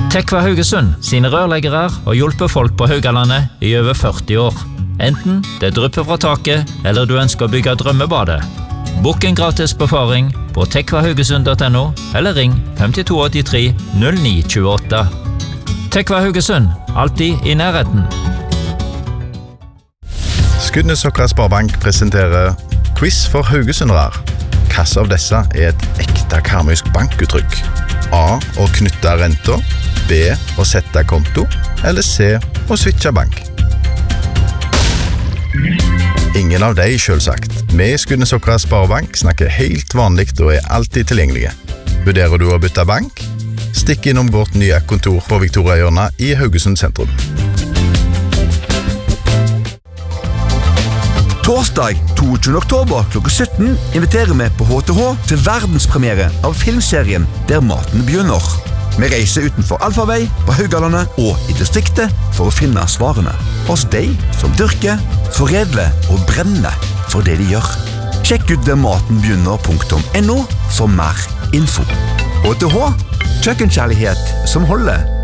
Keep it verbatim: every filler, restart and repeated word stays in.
Tekva Haugesund sine rørleggere har hjulpet folk på Haugalandet i over førti år. Enten det drypper fra taket, eller du ønsker å bygge drømmebadet. Bokk en gratis befaring på tekvahaugesund punktum no, eller ring fem to åtte tre null ni to åtte. Tekva Haugesund, alltid i nærheten. Skudenesokra Sparebank presenterer quiz for haugesundere. Hvilke av disse er et ekte karmøysk bankuttrykk? A. Å knytte renter, B. Å sette konto, eller C. Å switche bank. Ingen av de, selvsagt. Vi i Skudenesokra Sparebank snakker helt vanligt og er alltid tilgjengelige. Vurderer du å bytte bank? Stikk innom vårt nye kontor på Victoriahjørnet i Haugesund sentrum. Torsdag toogtyvende oktober klokka sytten inviterer vi på H T H til verdenspremiere av filmserien Der maten begynner. Vi reiser utenfor Alfavei, på Haugalandet og i distriktet for å finne svarene hos de som dyrker, foredler og brenner for det de gjør. Sjekk ut dermatenbegynner punktum no for mer info. H T H, kjøkkenkjærlighet som holder.